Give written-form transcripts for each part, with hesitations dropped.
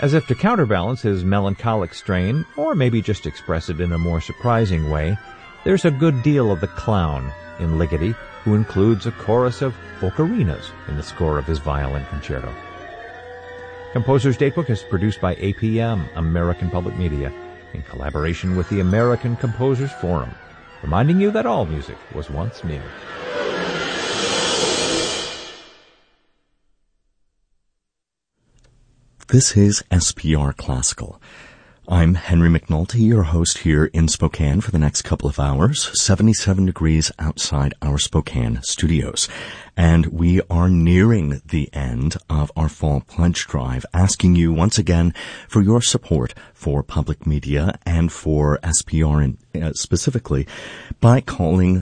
As if to counterbalance his melancholic strain, or maybe just express it in a more surprising way, there's a good deal of the clown in Ligeti, who includes a chorus of ocarinas in the score of his violin concerto. Composer's Datebook is produced by APM, American Public Media, in collaboration with the American Composers Forum, reminding you that all music was once new. This is SPR Classical. I'm Henry McNulty, your host here in Spokane for the next couple of hours, 77 degrees outside our Spokane studios. And we are nearing the end of our fall pledge drive, asking you once again for your support for public media and for SPR specifically by calling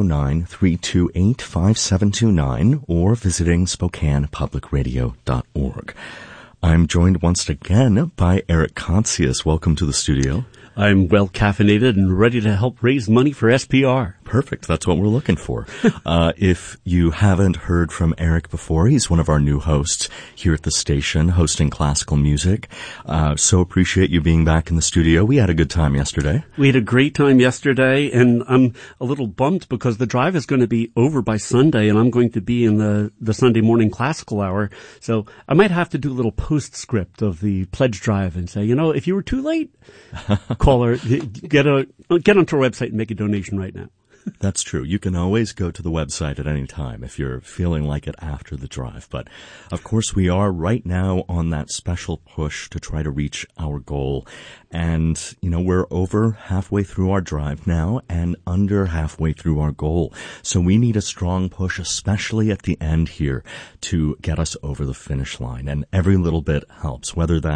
509-328-5729 or visiting SpokanePublicRadio.org. I'm joined once again by Eric Contsius. Welcome to the studio. I'm well caffeinated and ready to help raise money for SPR. Perfect. That's what we're looking for. If you haven't heard from Eric before, he's one of our new hosts here at the station, hosting classical music. So appreciate you being back in the studio. We had a good time yesterday. We had a great time yesterday, and I'm a little bummed because the drive is going to be over by Sunday, and I'm going to be in the Sunday morning classical hour. So I might have to do a little postscript of the pledge drive and say, if you were too late, caller, get onto our website and make a donation right now. That's true. You can always go to the website at any time if you're feeling like it after the drive. But, of course, we are right now on that special push to try to reach our goal. And, we're over halfway through our drive now and under halfway through our goal. So we need a strong push, especially at the end here, to get us over the finish line. And every little bit helps, whether that